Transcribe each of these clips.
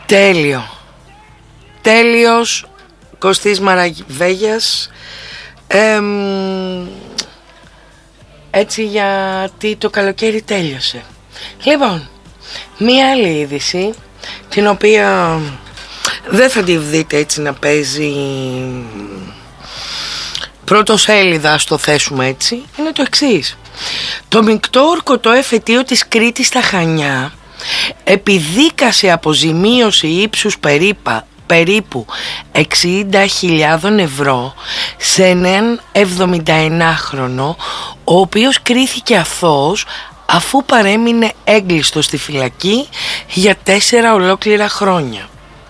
Τέλειο. Τέλειος Κωστής Μαραβέγιας. Έτσι, γιατί το καλοκαίρι τέλειωσε. Λοιπόν, μία άλλη είδηση, την οποία δεν θα τη δείτε έτσι να παίζει πρωτοσέλιδα, ας το θέσουμε έτσι, είναι το εξής. Το μεικτό ορκωτό εφετείο της Κρήτης στα Χανιά επιδίκασε αποζημίωση ύψους περίπου 60.000 ευρώ σε έναν 71χρονο, ο οποίος κρίθηκε αθώος αφού παρέμεινε έγκλειστος στη φυλακή για 4 ολόκληρα χρόνια.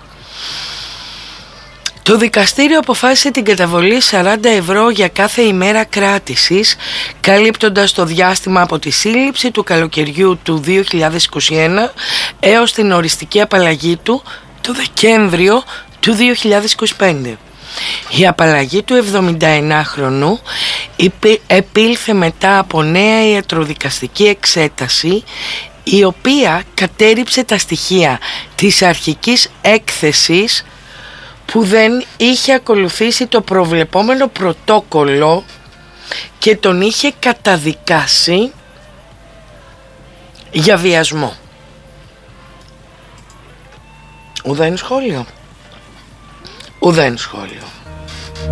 Το δικαστήριο αποφάσισε την καταβολή 40 ευρώ για κάθε ημέρα κράτησης, καλύπτοντας το διάστημα από τη σύλληψη του καλοκαιριού του 2021 έως την οριστική απαλλαγή του το Δεκέμβριο του 2025. Η απαλλαγή του 71χρονου επήλθε μετά από νέα ιατροδικαστική εξέταση, η οποία κατέρριψε τα στοιχεία της αρχικής έκθεσης που δεν είχε ακολουθήσει το προβλεπόμενο πρωτόκολλο και τον είχε καταδικάσει για βιασμό. Ουδέν σχόλιο.